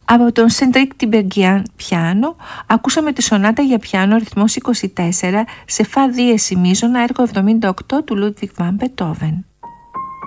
Από τον Σέντρικ Τιμπεργιάν πιάνο ακούσαμε τη σονάτα για πιάνο αριθμός 24 σε φα δίεση μείζωνα έργο 78 του Λούντβιγκ βαν Μπετόβεν.